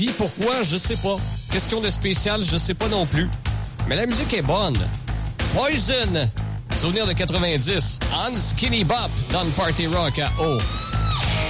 Puis pourquoi, je sais pas. Qu'est-ce qu'ils ont de spécial, je sais pas non plus. Mais la musique est bonne. Poison, souvenir de 90, on Skinny Bop dans le Party Rock à O.